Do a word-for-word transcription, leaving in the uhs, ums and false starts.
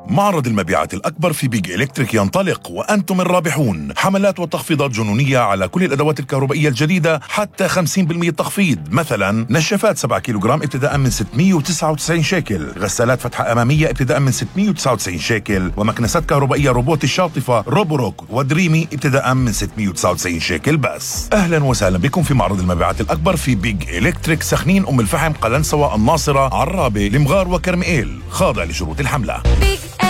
معرض المبيعات الأكبر في بيج إلكتريك ينطلق وأنتم الرابحون. حملات وتخفيضات جنونية على كل الأدوات الكهربائية الجديدة حتى خمسين بالمئة تخفيض. مثلا نشافات سبعة كيلوغرام ابتداء من ستمئة وتسعة وتسعين شيكل، غسالات فتحة أمامية ابتداء من ستمئة وتسعة وتسعين شيكل، ومكنسات كهربائية روبوت الشاطفة روبوروك ودريمي ابتداء من ستمئة وتسعة وتسعين شيكل بس. أهلا وسهلا بكم في معرض المبيعات الأكبر في بيج إلكتريك سخنين، أم الفحم، قلنسوة، الناصرة، عرابة، المغار وكرميل، خاضع لشروط الحملة.